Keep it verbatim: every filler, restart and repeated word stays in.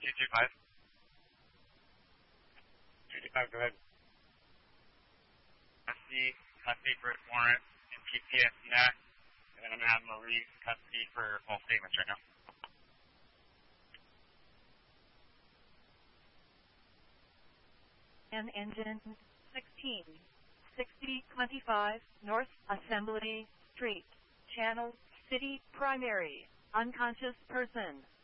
two two five. two two five, go ahead. Custody, custody for its warrant, and P P S next. And then I'm going to have Maurice custody for false statements right now. And engine sixteen, sixty twenty-five North Assembly Street, Channel City Primary, unconscious person.